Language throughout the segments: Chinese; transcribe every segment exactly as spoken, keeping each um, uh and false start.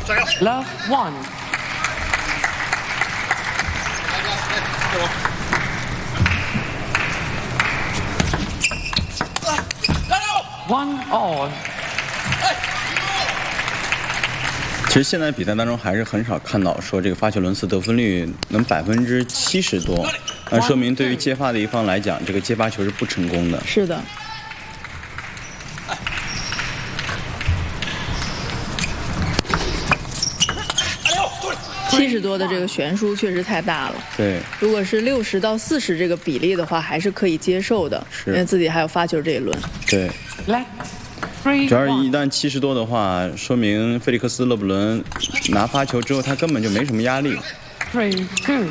Love one. One all. 其实现在比赛当中还是很少看到说这个发球轮次得分率能百分之七十多，那说明对于接发的一方来讲，这个接发球是不成功的。 是的。七十多的这个悬殊确实太大了。 对， 如果是六十到四十这个比例的话，还是可以接受的，因为自己还有发球这一轮。 对。主要是一旦七十多的话，说明菲利克斯·勒布伦拿发球之后，他根本就没什么压力。 Three two。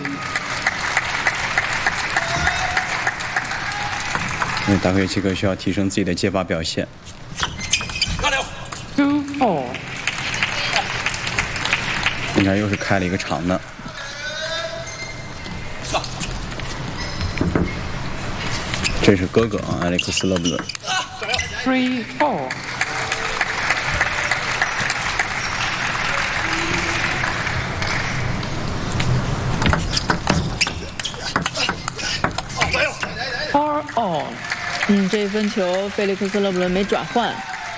那达克约奇克需要提升自己的接发表现。 Two four。 你看，又是开了一个长的。这是哥哥啊，埃里克斯·勒布伦。 Three four。Four all。 嗯，这一分球，菲利克斯·勒布伦没转换。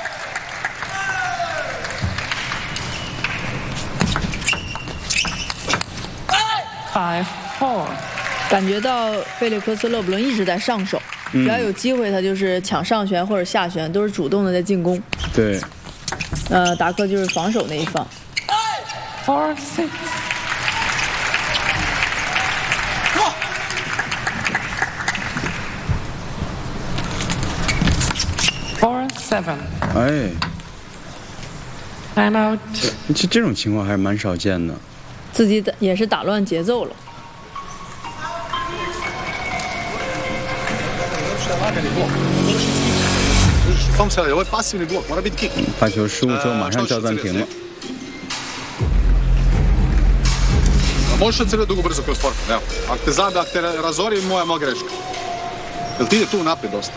Five four。 感觉到菲利克斯·勒布伦一直在上手。只要有机会，他就是抢上旋或者下旋，都是主动的在进攻。 对。 呃，达克就是防守那一方。 Four six。Four seven。 哎。 Time out。 这这种情况还是蛮少见的。 自己也是打乱节奏了。 发球失误之后马上叫暂停了。 Možeš se dugo brzo kroz formu, evo. Ako te zada, ako te razori, moja moja greška. Jel ti ide tu naprijed dosta?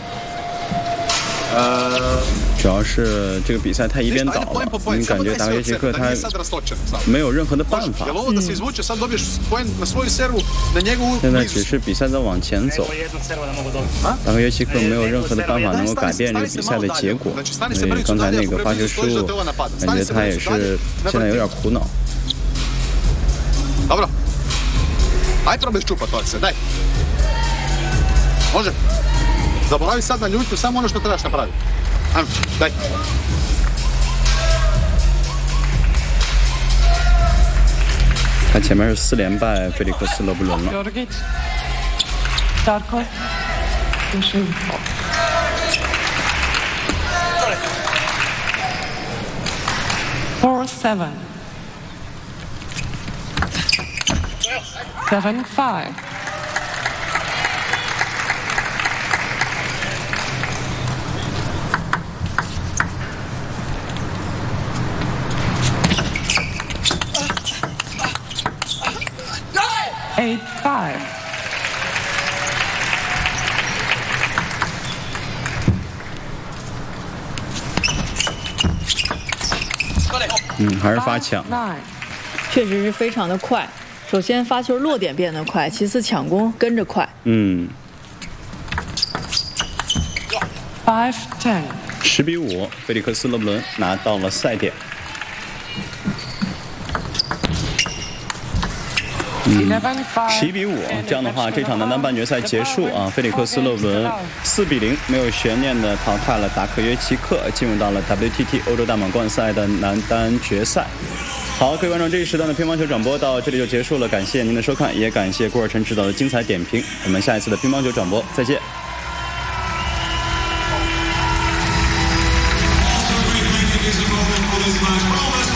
主要是这个比赛太一边倒了，你感觉达克约奇克他没有任何的办法。嗯、现在只是比赛在往前走，达克约奇克没有任何的办法能够改变这个比赛的结果。所以刚才那个发球失误，感觉他也是现在有点苦恼。 Dobro. Aj probaj ščupat ovdje se, daj. Može. Zaboravi sad na ljutnju, samo ono što trebaš napraviti. Ajmo, daj. 他前面是四连败菲利克斯·勒布伦了。 Four seven。Seven five。Eight five。 嗯，还是发抢。 确实是非常的快。首先发球落点变得快，其次抢攻跟着快。 嗯。 Five ten。 十比五，菲利克斯·勒布伦拿到了赛点。嗯，十一比五，这样的话，这场男单半决赛结束啊，菲利克斯·勒布伦四比零没有悬念的淘汰了达克约奇克，进入到了 W T T 欧洲大满贯赛的男单决赛。好，各位观众，这一时段的乒乓球转播到这里就结束了，感谢您的收看，也感谢郭尔琛指导的精彩点评。我们下一次的乒乓球转播再见。 Is a moment for this match.